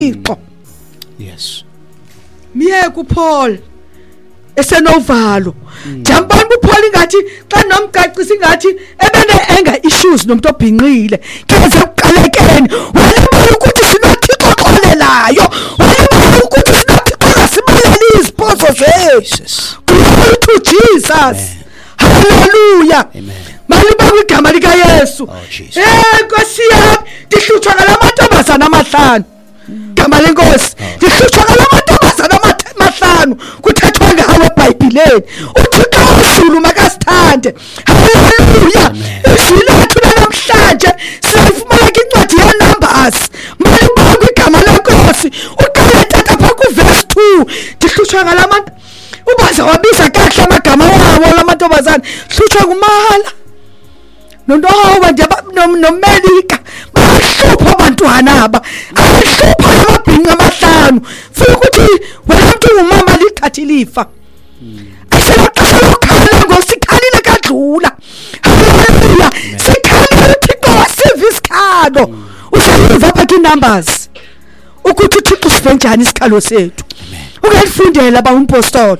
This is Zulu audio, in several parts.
Ixo Yes. miye kuPaul esenovalo jambani kuPaul ingathi xa nomgaqisi ingathi ebene enga issues nomuntu obhinqile keze uqalekeni wayebona ukuthi sinothixo xolelayo wayebona ukuthi sinothixo ngasibaleli iziphoso zethu glory to Jesus hallelujah maliba kwigama lika Yesu Nkosi yami ndihlutshwa ngalamantombazana amahlanu gama lenkosi ndihlutshwa ngalamantombazana amahlanu kuthethwa ngawo eBhayibhelini uThixo uZulu makasithande haleluya isilethu namhlanje sifumana incwadi yeNumbers maliba kwigama lenkosi uqale tata pha kuverse 2 ndihlutshwa ngalamantombazana ubaza wabiza kahle amagama wabo lamantombazana hlutshwa ngumala nondoba nomelika bahlupha abantwana aba ahlupha amabhinqa amahlanu funa ukuthi wena mntu umama lithathi lifa aselokhala ngosikhalile kadlula haleluya sikhalile uThixo waservice khalo usayiva apha kwiNumbers ukuthi uThixo sive njani isikhalo sethu ungayifundela ba umpostoli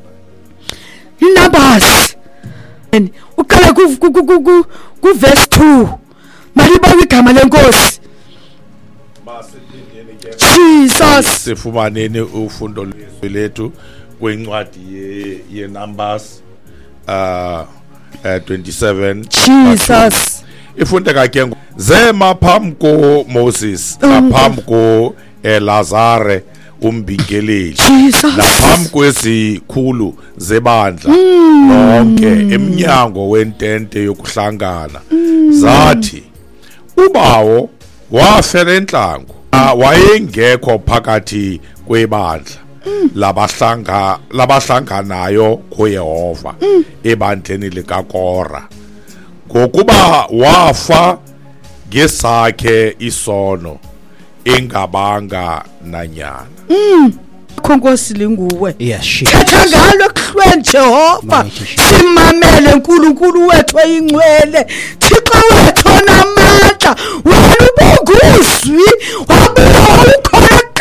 iNumbers uqala ku verse 2 maliba igama lenkosi Jesus sifumaneni ufundo lwethu kwencwadi yeNumbers 27 Jesus ifundeka ke zema phambi koMoses naphambi koElazare umbingeleli naphambi kwezikhulu zebandla lonke eminyango wentente yokuhlangana zathi ubawo wafela entlango wayengekho phakathi kwebandla labahlanganayo kuYehova ebandleni likaKora ngokuba wafa ngesakhe isono engabanga nanyana khonkosi linguwe Yes, thetha ngalo kuhlweni Jehova simamele uNkulunkulu wethu oyingcwele Thixo wethu onamandla wena ubunguzwi